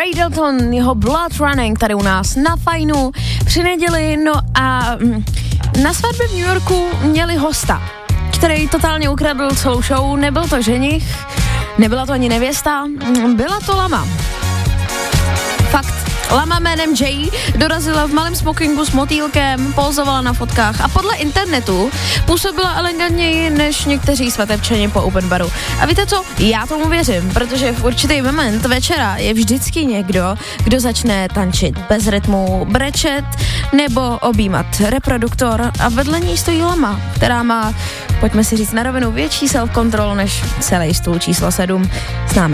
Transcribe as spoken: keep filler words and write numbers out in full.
Ray Dalton, jeho Blood Running tady u nás na Fajnu při neděli, no a na svatbě v New Yorku měli hosta, který totálně ukradl celou show. Nebyl to ženich, nebyla to ani nevěsta, byla to lama. Fakt. Lama jménem Jay dorazila v malém smokingu s motýlkem, pózovala na fotkách a podle internetu působila elegantněji než někteří svatebčani po open baru. A víte co? Já tomu věřím, protože v určitý moment večera je vždycky někdo, kdo začne tančit bez rytmu, brečet nebo objímat reproduktor a vedle ní stojí lama, která má, pojďme si říct na rovinu, větší self-control než celý stůl číslo sedm. Známe